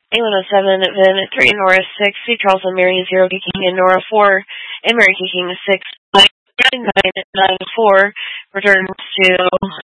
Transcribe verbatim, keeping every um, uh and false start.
A one oh seven, Vin three, Nora six, C Charles and Mary zero, King and Nora four, and Mary King six, nine nine nine four returns to